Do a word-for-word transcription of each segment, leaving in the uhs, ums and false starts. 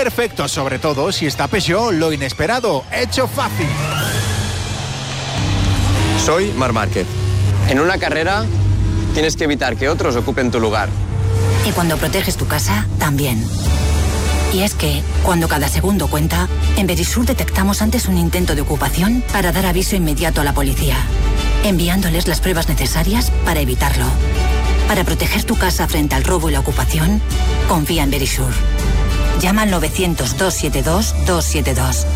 perfecto, sobre todo si está Peugeot, lo inesperado, hecho fácil. Soy Marc Márquez. En una carrera tienes que evitar que otros ocupen tu lugar. Y cuando proteges tu casa, también. Y es que, cuando cada segundo cuenta, en Verisur detectamos antes un intento de ocupación para dar aviso inmediato a la policía, enviándoles las pruebas necesarias para evitarlo. Para proteger tu casa frente al robo y la ocupación, confía en Verisur. Llama al novecientos, doscientos setenta y dos, doscientos setenta y dos.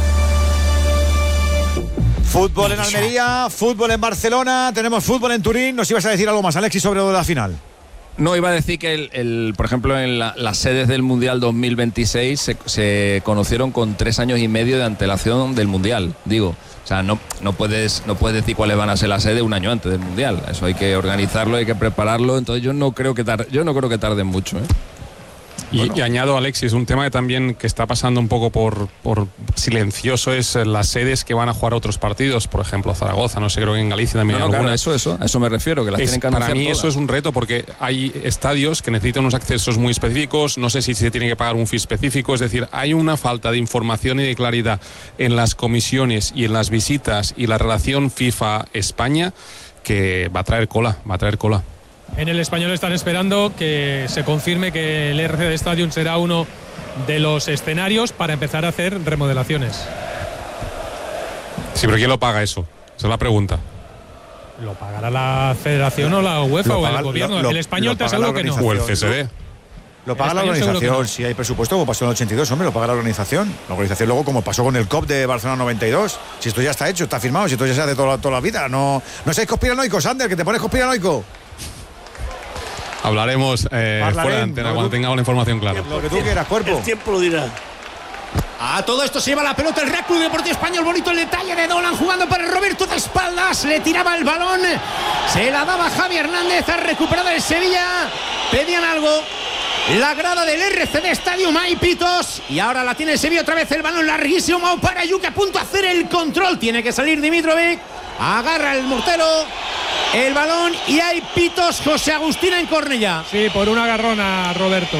Fútbol en Almería, fútbol en Barcelona, tenemos fútbol en Turín. ¿Nos ibas a decir algo más, Alexis, sobre la final? No, iba a decir que, el, el, por ejemplo, en la, las sedes del Mundial dos mil veintiséis se, se conocieron con tres años y medio de antelación del Mundial, digo. O sea, no, no, puedes, no puedes decir cuáles van a ser las sedes un año antes del Mundial. Eso hay que organizarlo, hay que prepararlo. Entonces yo no creo que, tar, yo no creo que tarden mucho, ¿eh? Y, bueno. y añado, Alexis, un tema que también que está pasando un poco por, por silencioso es las sedes que van a jugar otros partidos, por ejemplo Zaragoza, no sé, creo que en Galicia también no, hay no, alguna. Claro, eso, eso, a eso me refiero, que las es, tienen que anunciar Para mí todas. Eso es un reto porque hay estadios que necesitan unos accesos muy específicos, no sé si se tiene que pagar un fee específico, es decir, hay una falta de información y de claridad en las comisiones y en las visitas y la relación FIFA-España que va a traer cola, va a traer cola. En el Español están esperando que se confirme que el R C D Stadium será uno de los escenarios para empezar a hacer remodelaciones. Sí, pero ¿quién lo paga eso? Esa es la pregunta. ¿Lo pagará la Federación o la UEFA lo o paga, el Gobierno? Lo, lo, el Español te aseguro que no. O el C S D. Lo paga la organización, no. Si hay presupuesto, como pasó en el ochenta y dos, hombre, lo paga la organización. La organización luego, como pasó con el C O P de Barcelona noventa y dos. Si esto ya está hecho, está firmado, si esto ya se hace toda, toda la vida. No, no seáis conspiranoicos, Ander, que te pones conspiranoico. Hablaremos eh, fuera de antena cuando tengamos la información clara. Lo que tú quieras, cuerpo. El tiempo lo dirá. A todo esto se lleva la pelota el Real Club Deportivo Español. Bonito el detalle de Dolan jugando para Roberto de espaldas. Le tiraba el balón. Se la daba Javi Hernández. Ha recuperado el Sevilla. Pedían algo. La grada del R C D Stadium, hay pitos. Y ahora la tiene el Sevilla otra vez. El balón larguísimo para Yuki, a punto de hacer el control. Tiene que salir Dimitrovic. Agarra el mortero. El balón y hay pitos. José Agustín en Cornellá. Sí, por una agarrona, Roberto.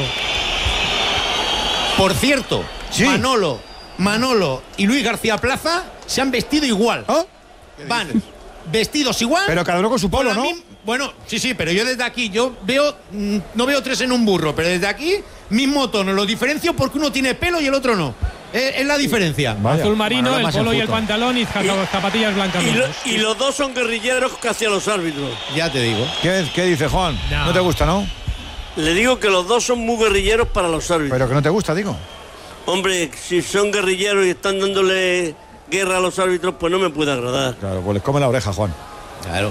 Por cierto, sí. Manolo, Manolo y Luis García Plaza se han vestido igual. ¿Oh? Van vestidos igual. Pero cada uno con su polo, ¿no? Mí, bueno, sí, sí, pero yo desde aquí, yo veo, no veo tres en un burro, pero desde aquí, mismo tono. Lo diferencio porque uno tiene pelo y el otro no. Es, es la diferencia. Vaya. Azul marino, bueno, el polo y el pantalón y, y zapatillas blancas. Y, lo, y los dos son guerrilleros casi a los árbitros. Ya te digo. ¿Qué, qué dice Juan? No. ¿No te gusta, no? Le digo que los dos son muy guerrilleros para los árbitros. Pero que no te gusta, digo. Hombre, si son guerrilleros y están dándole guerra a los árbitros, pues no me puede agradar. Claro, pues les come la oreja, Juan. Claro.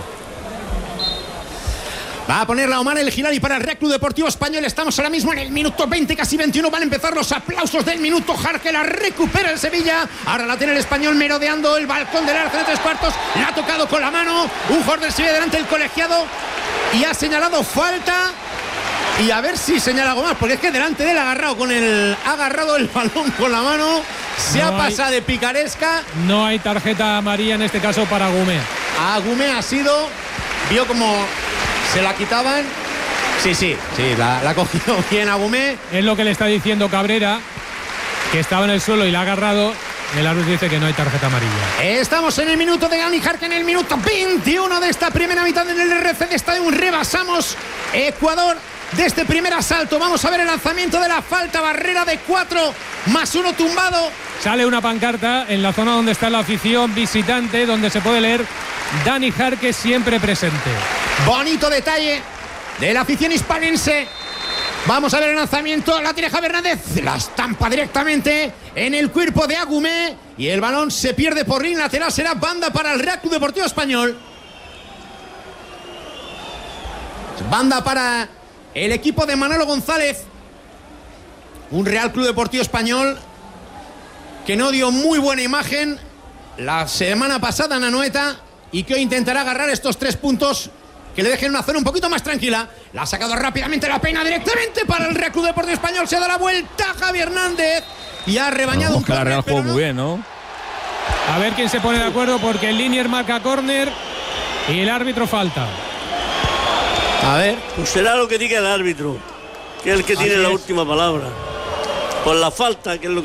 Va a poner la Omar el Gilali para el Real Club Deportivo Español. Estamos ahora mismo en el minuto veinte, casi veintiuno. Van a empezar los aplausos del minuto. Jarque la recupera el Sevilla. Ahora la tiene el Español merodeando el balcón del arco de tres cuartos. La ha tocado con la mano. Un jugador del Sevilla delante del colegiado. Y ha señalado falta. Y a ver si señala algo más, porque es que delante de él ha agarrado con el. Ha agarrado el balón con la mano. Se no ha pasado hay, de picaresca. No hay tarjeta amarilla en este caso para Agumé. Agumé ha sido. Vio como se la quitaban. Sí, sí, sí, la, la ha cogido bien Agumé. Es lo que le está diciendo Cabrera, que estaba en el suelo y la ha agarrado. El árbitro dice que no hay tarjeta amarilla. Estamos en el minuto de Dani Jarque, en el minuto veintiuno de esta primera mitad en el R C D Stadium. Rebasamos Ecuador de este primer asalto. Vamos a ver el lanzamiento de la falta. Barrera de cuatro más uno tumbado. Sale una pancarta en la zona donde está la afición visitante, donde se puede leer Dani Jarque siempre presente. Bonito detalle de la afición hispanense. Vamos a ver el lanzamiento. La tiene Javi Hernández. La estampa directamente en el cuerpo de Agumé. Y el balón se pierde por línea lateral. Será banda para el Real Club Deportivo Español. Banda para el equipo de Manolo González. Un Real Club Deportivo Español que no dio muy buena imagen la semana pasada en Anoeta y que hoy intentará agarrar estos tres puntos que le dejen una zona un poquito más tranquila. La ha sacado rápidamente la pena directamente para el Real Club Deportivo Español. Se da la vuelta Javi Hernández y ha rebañado no, un córner. La Real jugó no. muy bien, ¿no? A ver quién se pone de acuerdo, porque el Linier marca córner y el árbitro falta. A ver. Pues será lo que diga el árbitro, que es el que Así tiene es. la última palabra. Por la falta, que es lo que